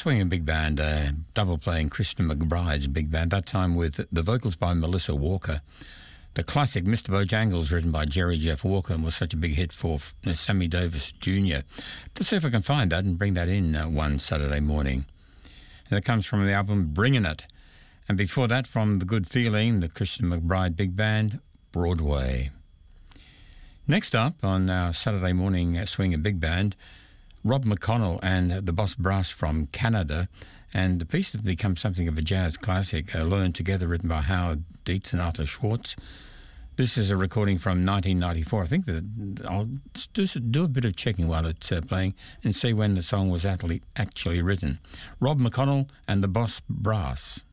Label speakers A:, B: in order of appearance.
A: Swinging Big Band, double playing Christian McBride's Big Band, that time with the vocals by Melissa Walker. The classic Mr. Bojangles, written by Jerry Jeff Walker, and was such a big hit for Sammy Davis Jr. Let's see if I can find that and bring that in one Saturday morning. And it comes from the album Bringin' It. And before that, from The Good Feeling, the Christian McBride Big Band, Broadway. Next up on our Saturday morning Swinging Big Band, Rob McConnell and the Boss Brass from Canada, and the piece has become something of a jazz classic, Learned Together, written by Howard Dietz and Arthur Schwartz. This is a recording from 1994. I think that I'll just do a bit of checking while it's playing and see when the song was actually written. Rob McConnell and the Boss Brass.